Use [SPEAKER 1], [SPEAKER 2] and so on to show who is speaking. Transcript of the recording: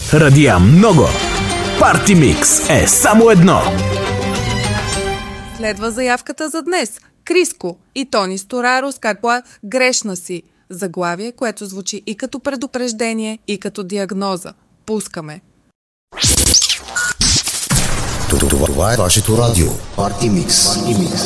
[SPEAKER 1] Радия много. Парти Микс е само едно.
[SPEAKER 2] Следва заявката за днес. Криско и Тони Стораро с Карпоа "Грешна си". Заглавие, което звучи и като предупреждение, и като диагноза. Пускаме.
[SPEAKER 3] Това е вашето радио. Парти Микс.